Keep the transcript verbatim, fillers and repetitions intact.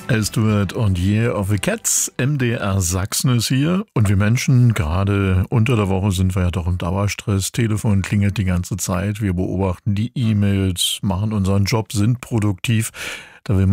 Stuart und Year of the Cats, M D R Sachsen ist hier. Und wir Menschen, gerade unter der Woche sind wir ja doch im Dauerstress. Telefon klingelt die ganze Zeit. Wir beobachten die E-Mails, machen unseren Job, sind produktiv. Da will